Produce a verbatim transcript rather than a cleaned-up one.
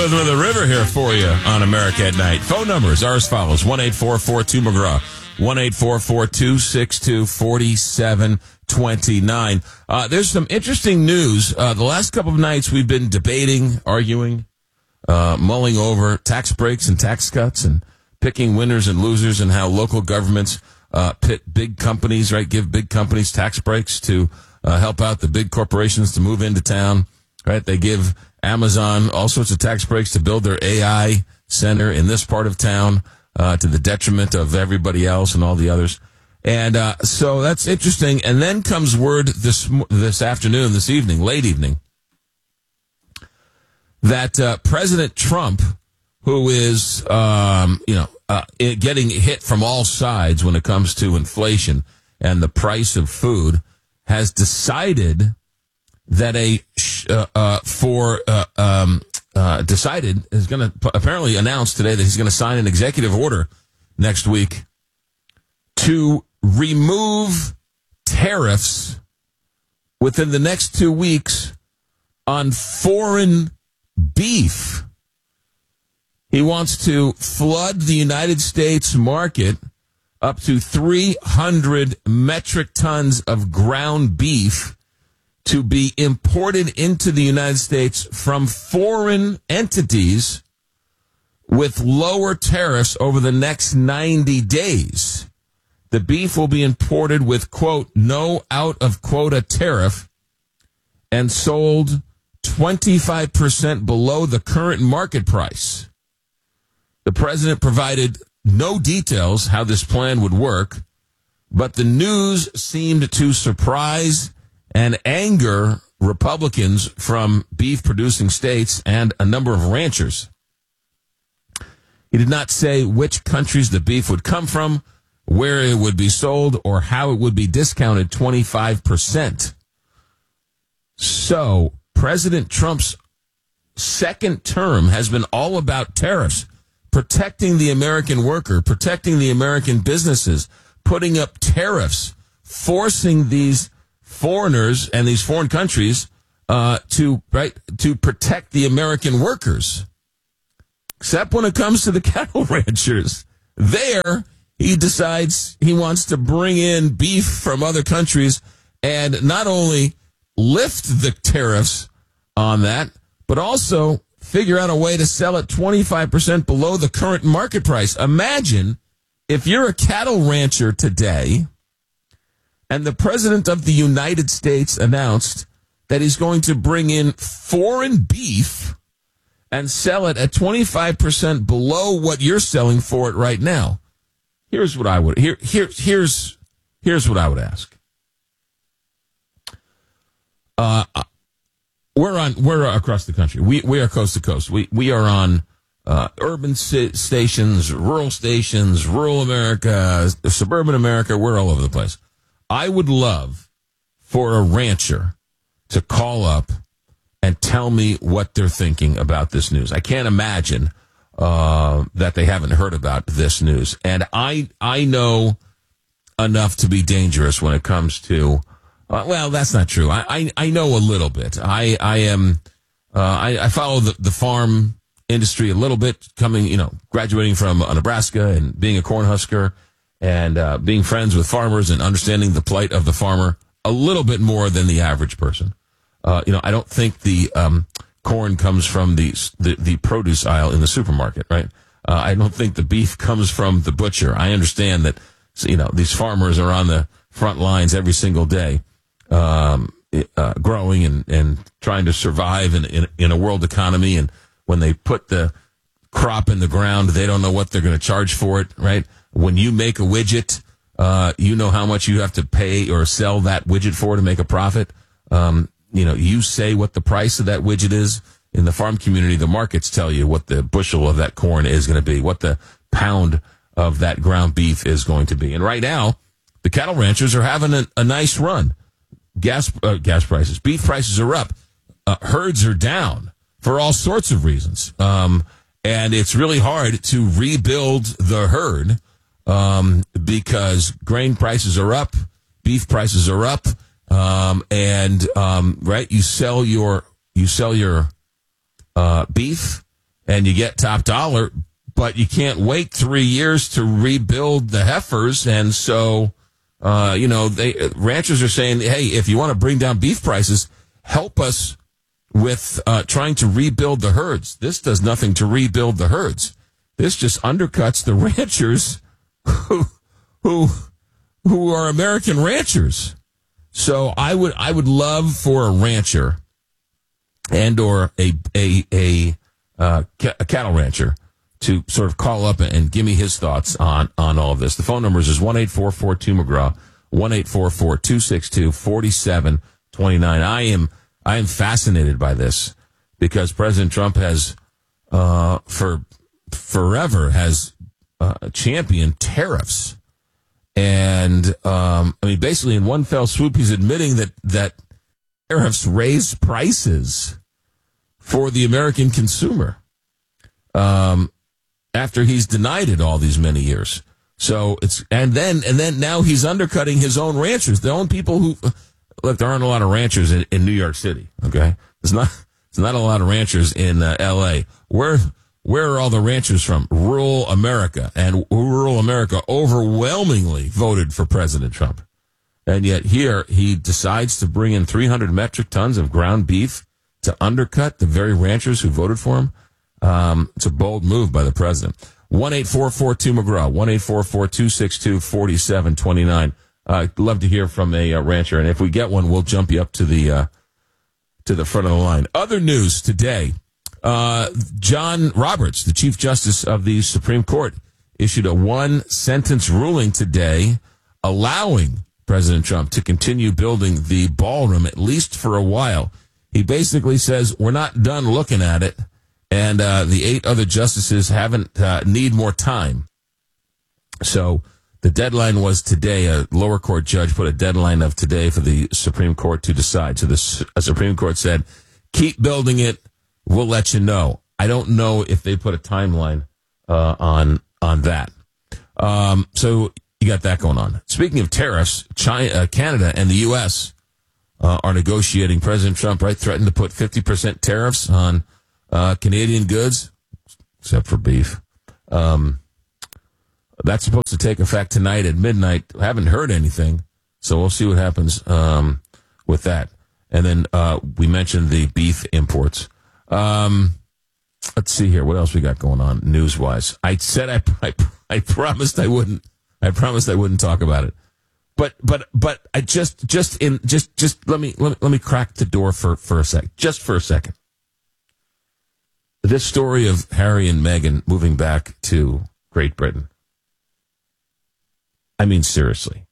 goes with a river here for you on America at Night. Phone numbers are as follows. one eight four four two McGraw. one eight four four two six two four seven two nine. Uh, there's some interesting news. Uh, the last couple of nights we've been debating, arguing, uh, mulling over tax breaks and tax cuts and picking winners and losers and how local governments uh, pit big companies, right, give big companies tax breaks to uh, help out the big corporations to move into town, right? They give Amazon all sorts of tax breaks to build their A I center in this part of town uh, to the detriment of everybody else and all the others. And uh, so that's interesting. And then comes word this this afternoon, this evening, late evening, that uh, President Trump, who is, um, you know, uh, getting hit from all sides when it comes to inflation and the price of food, has decided that a uh, uh, for uh, um, uh, decided is going to apparently announce today that he's going to sign an executive order next week to remove tariffs within the next two weeks on foreign beef. He wants to flood the United States market up to three hundred metric tons of ground beef to be imported into the United States from foreign entities with lower tariffs over the next ninety days. The beef will be imported with, quote, no out-of-quota tariff and sold twenty-five percent below the current market price. The president provided no details how this plan would work, but the news seemed to surprise and anger Republicans from beef-producing states and a number of ranchers. He did not say which countries the beef would come from, where it would be sold, or how it would be discounted twenty-five percent. So, President Trump's second term has been all about tariffs, protecting the American worker, protecting the American businesses, putting up tariffs, forcing these foreigners and these foreign countries uh, to right to protect the American workers. Except when it comes to the cattle ranchers. There, he decides he wants to bring in beef from other countries and not only lift the tariffs on that, but also figure out a way to sell it twenty-five percent below the current market price. Imagine if you're a cattle rancher today and the president of the United States announced that he's going to bring in foreign beef and sell it at twenty-five percent below what you're selling for it right now. Here's what I would here here here's here's what I would ask. Uh we're on we're across the country. We we are coast to coast. We we are on uh urban stations, rural stations, rural America, suburban America, we're all over the place. I would love for a rancher to call up and tell me what they're thinking about this news. I can't imagine uh, that they haven't heard about this news. And I I know enough to be dangerous when it comes to, uh, well, that's not true. I, I, I know a little bit. I, I am, uh, I, I follow the, the farm industry a little bit, coming, you know, graduating from Nebraska and being a Cornhusker and uh, being friends with farmers and understanding the plight of the farmer a little bit more than the average person. Uh, you know, I don't think the um, corn comes from the, the the produce aisle in the supermarket, right? Uh, I don't think the beef comes from the butcher. I understand that, you know, these farmers are on the front lines every single day, um, uh, growing and, and trying to survive in, in in a world economy. And when they put the crop in the ground, they don't know what they're going to charge for it, right? When you make a widget, uh, you know how much you have to pay or sell that widget for to make a profit. Um, you know, you say what the price of that widget is. In the farm community, the markets tell you what the bushel of that corn is going to be, what the pound of that ground beef is going to be. And right now, the cattle ranchers are having a, a nice run. Gas uh, gas prices, beef prices are up. Uh, herds are down for all sorts of reasons. Um, and it's really hard to rebuild the herd um, because grain prices are up, beef prices are up. Um, and, um, right, you sell your, you sell your, uh, beef and you get top dollar, but you can't wait three years to rebuild the heifers. And so, uh, you know, they ranchers are saying, hey, if you want to bring down beef prices, help us with uh, trying to rebuild the herds. This does nothing to rebuild the herds. This just undercuts the ranchers who who who are American ranchers. So I would I would love for a rancher and or a a a, uh, a cattle rancher to sort of call up and give me his thoughts on, on all of this. The phone numbers is one eight four four two McGraw, one eight four four two six two four seven two nine. I am I am fascinated by this because President Trump has uh, for forever has uh, championed tariffs. And um, I mean, basically in one fell swoop, he's admitting that, that tariffs raise prices for the American consumer. Um, after he's denied it all these many years. So it's, and then, and then now he's undercutting his own ranchers, the own people who, look, there aren't a lot of ranchers in, in New York City. Okay. There's not, there's not a lot of ranchers in uh, L A. Where, where are all the ranchers from? Rural America. And rural America overwhelmingly voted for President Trump. And yet here he decides to bring in three hundred metric tons of ground beef to undercut the very ranchers who voted for him. Um, it's a bold move by the president. one eight four four two McGraw, one eight four four two six two four seven two nine. Uh, I'd love to hear from a uh, rancher, and if we get one, we'll jump you up to the uh, to the front of the line. Other news today, uh, John Roberts, the Chief Justice of the Supreme Court, issued a one-sentence ruling today allowing President Trump to continue building the ballroom, at least for a while. He basically says, we're not done looking at it. And uh, the eight other justices haven't uh, need more time. So the deadline was today. A lower court judge put a deadline of today for the Supreme Court to decide. So the Supreme Court said, keep building it. We'll let you know. I don't know if they put a timeline uh, on on that. Um, so you got that going on. Speaking of tariffs, China, uh, Canada and the U S uh, are negotiating. President Trump, right, threatened to put fifty percent tariffs on Uh, Canadian goods, except for beef. Um, that's supposed to take effect tonight at midnight. I haven't heard anything, so we'll see what happens um, with that. And then uh, we mentioned the beef imports. Um, let's see here. What else we got going on news-wise? I said I, I, I promised I wouldn't. I promised I wouldn't talk about it. But but but I just just in just just let me let me let me crack the door for for a sec, just for a second. This story of Harry and Meghan moving back to Great Britain. I mean, seriously.